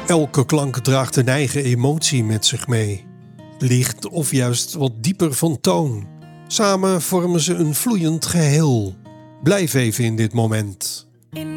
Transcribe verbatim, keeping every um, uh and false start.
Elke klank draagt een eigen emotie met zich mee. Licht of juist wat dieper van toon. Samen vormen ze een vloeiend geheel. Blijf even in dit moment.